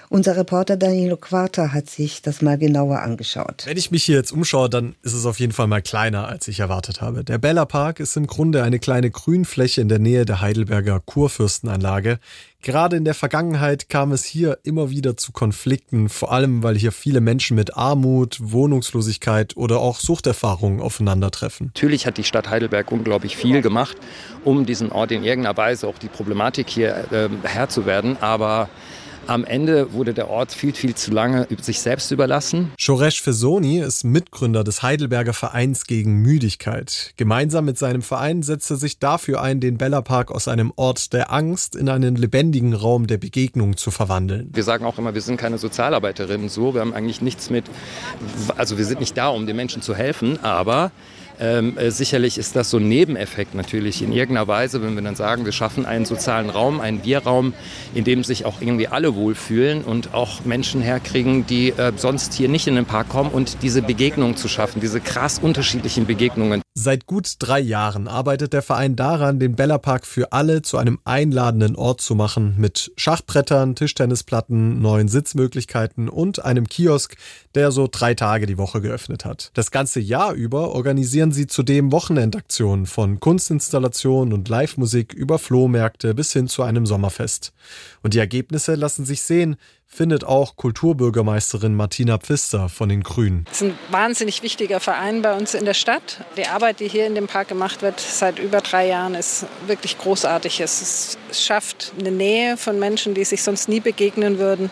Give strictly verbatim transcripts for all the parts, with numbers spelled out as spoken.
Unser Reporter Danilo Quarta hat sich das mal genauer angeschaut. Wenn ich mich hier jetzt umschaue, dann ist es auf jeden Fall mal kleiner, als ich erwartet habe. Der Bella Park ist im Grunde eine kleine Grünfläche in der Nähe der Heidelberger Kurfürstenanlage. Gerade in der Vergangenheit kam es hier immer wieder zu Konflikten, vor allem weil hier viele Menschen mit Armut, Wohnungslosigkeit oder auch Suchterfahrungen aufeinandertreffen. Natürlich hat die Stadt Heidelberg unglaublich viel gemacht, um diesen Ort in irgendeiner Weise auch die Problematik hier äh, Herr zu werden, aber am Ende wurde der Ort viel, viel zu lange sich selbst überlassen. Shoresh Fesoni ist Mitgründer des Heidelberger Vereins gegen Müdigkeit. Gemeinsam mit seinem Verein setzt er sich dafür ein, den Bella Park aus einem Ort der Angst in einen lebendigen Raum der Begegnung zu verwandeln. Wir sagen auch immer, wir sind keine Sozialarbeiterinnen, so. Wir haben eigentlich nichts mit, also wir sind nicht da, um den Menschen zu helfen, aber Ähm, äh, sicherlich ist das so ein Nebeneffekt natürlich in irgendeiner Weise, wenn wir dann sagen, wir schaffen einen sozialen Raum, einen Wir-Raum, in dem sich auch irgendwie alle wohlfühlen und auch Menschen herkriegen, die äh, sonst hier nicht in den Park kommen, und diese Begegnungen zu schaffen, diese krass unterschiedlichen Begegnungen. Seit gut drei Jahren arbeitet der Verein daran, den Bella Park für alle zu einem einladenden Ort zu machen, mit Schachbrettern, Tischtennisplatten, neuen Sitzmöglichkeiten und einem Kiosk, der so drei Tage die Woche geöffnet hat. Das ganze Jahr über organisieren sie zudem Wochenendaktionen von Kunstinstallationen und Live-Musik über Flohmärkte bis hin zu einem Sommerfest. Und die Ergebnisse lassen sich sehen, findet auch Kulturbürgermeisterin Martina Pfister von den Grünen. Es ist ein wahnsinnig wichtiger Verein bei uns in der Stadt. Die Arbeit, die hier in dem Park gemacht wird, seit über drei Jahren, ist wirklich großartig. Es schafft eine Nähe von Menschen, die sich sonst nie begegnen würden,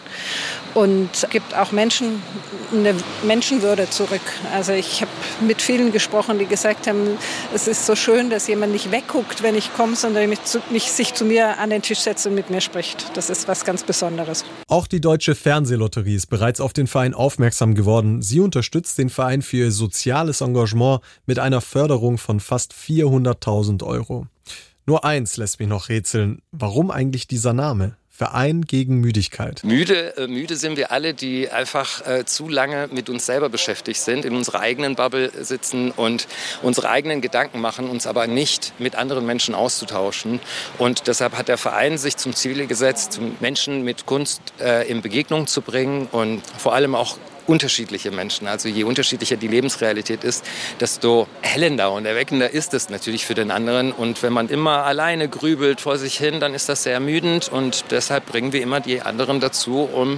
und gibt auch Menschen eine Menschenwürde zurück. Also ich habe mit vielen gesprochen, die gesagt haben, es ist so schön, dass jemand nicht wegguckt, wenn ich komme, sondern mich, zu, mich sich zu mir an den Tisch setzt und mit mir spricht. Das ist was ganz Besonderes. Auch die Deutsche Fernsehlotterie ist bereits auf den Verein aufmerksam geworden. Sie unterstützt den Verein für ihr soziales Engagement mit einer Förderung von fast vierhunderttausend Euro. Nur eins lässt mich noch rätseln. Warum eigentlich dieser Name? Verein gegen Müdigkeit. Müde, äh, müde sind wir alle, die einfach äh, zu lange mit uns selber beschäftigt sind, in unserer eigenen Bubble sitzen und unsere eigenen Gedanken machen, uns aber nicht mit anderen Menschen auszutauschen. Und deshalb hat der Verein sich zum Ziel gesetzt, Menschen mit Kunst äh, in Begegnung zu bringen und vor allem auch unterschiedliche Menschen. Also je unterschiedlicher die Lebensrealität ist, desto hellender und erweckender ist es natürlich für den anderen. Und wenn man immer alleine grübelt vor sich hin, dann ist das sehr ermüdend. Und deshalb bringen wir immer die anderen dazu, um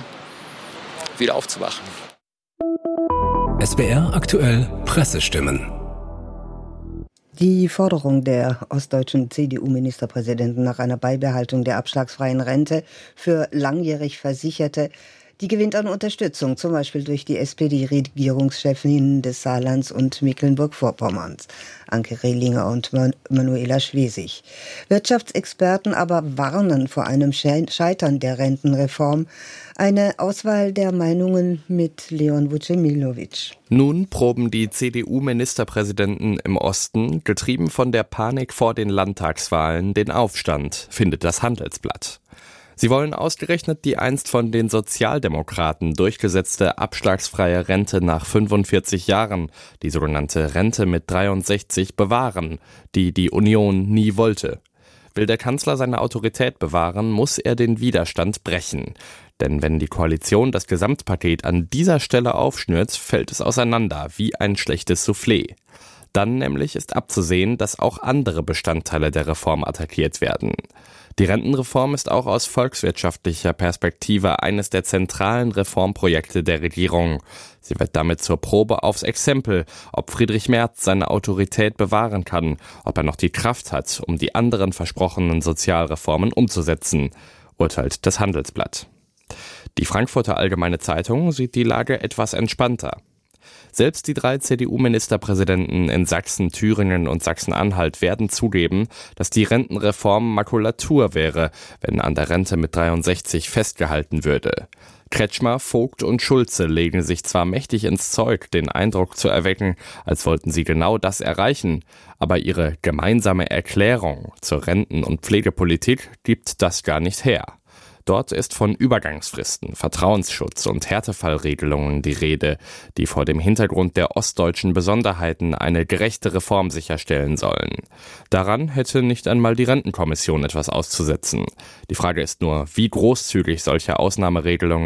wieder aufzuwachen. S B R aktuell Pressestimmen. Die Forderung der ostdeutschen C D U-Ministerpräsidenten nach einer Beibehaltung der abschlagsfreien Rente für langjährig Versicherte, die gewinnt an Unterstützung, zum Beispiel durch die S P D-Regierungschefinnen des Saarlands und Mecklenburg-Vorpommerns, Anke Rehlinger und Manuela Schwesig. Wirtschaftsexperten aber warnen vor einem Scheitern der Rentenreform. Eine Auswahl der Meinungen mit Leon Vucemilovic. Nun proben die C D U-Ministerpräsidenten im Osten, getrieben von der Panik vor den Landtagswahlen, den Aufstand, findet das Handelsblatt. Sie wollen ausgerechnet die einst von den Sozialdemokraten durchgesetzte abschlagsfreie Rente nach fünfundvierzig Jahren, die sogenannte Rente mit dreiundsechzig, bewahren, die die Union nie wollte. Will der Kanzler seine Autorität bewahren, muss er den Widerstand brechen. Denn wenn die Koalition das Gesamtpaket an dieser Stelle aufschnürt, fällt es auseinander wie ein schlechtes Soufflé. Dann nämlich ist abzusehen, dass auch andere Bestandteile der Reform attackiert werden. Die Rentenreform ist auch aus volkswirtschaftlicher Perspektive eines der zentralen Reformprojekte der Regierung. Sie wird damit zur Probe aufs Exempel, ob Friedrich Merz seine Autorität bewahren kann, ob er noch die Kraft hat, um die anderen versprochenen Sozialreformen umzusetzen, urteilt das Handelsblatt. Die Frankfurter Allgemeine Zeitung sieht die Lage etwas entspannter. Selbst die drei C D U-Ministerpräsidenten in Sachsen, Thüringen und Sachsen-Anhalt werden zugeben, dass die Rentenreform Makulatur wäre, wenn an der Rente mit dreiundsechzig festgehalten würde. Kretschmer, Vogt und Schulze legen sich zwar mächtig ins Zeug, den Eindruck zu erwecken, als wollten sie genau das erreichen, aber ihre gemeinsame Erklärung zur Renten- und Pflegepolitik gibt das gar nicht her. Dort ist von Übergangsfristen, Vertrauensschutz und Härtefallregelungen die Rede, die vor dem Hintergrund der ostdeutschen Besonderheiten eine gerechte Reform sicherstellen sollen. Daran hätte nicht einmal die Rentenkommission etwas auszusetzen. Die Frage ist nur, wie großzügig solche Ausnahmeregelungen